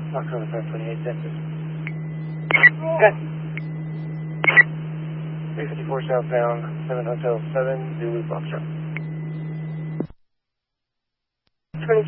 Foxtrot 528 Texas. Okay. 354 southbound, 7 Hotel 7, Zulu Foxtrot.